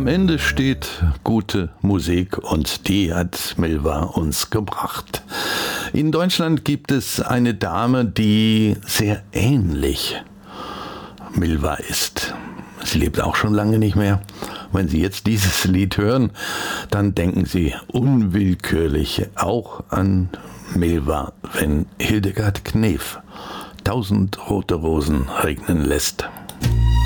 Am Ende steht gute Musik und die hat Milva uns gebracht. In Deutschland gibt es eine Dame, die sehr ähnlich Milva ist. Sie lebt auch schon lange nicht mehr. Wenn Sie jetzt dieses Lied hören, dann denken Sie unwillkürlich auch an Milva, wenn Hildegard Knef 1000 rote Rosen regnen lässt.